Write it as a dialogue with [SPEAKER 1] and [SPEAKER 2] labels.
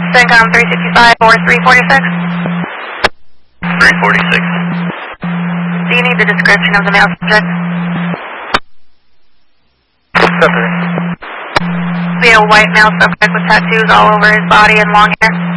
[SPEAKER 1] CENTCOM 365 or 346?
[SPEAKER 2] 346.
[SPEAKER 1] Do you need the description of the male subject?
[SPEAKER 2] Copy.
[SPEAKER 1] Be a white male subject with tattoos all over his body and long hair.